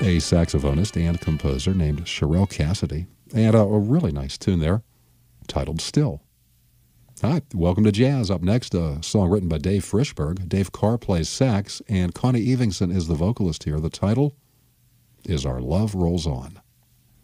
a saxophonist and composer named Sherelle Cassidy, and a really nice tune there titled Still. Hi, welcome to Jazz. Up next, a song written by Dave Frischberg. Dave Carr plays sax, and Connie Evingson is the vocalist here. The title is Our Love Rolls On.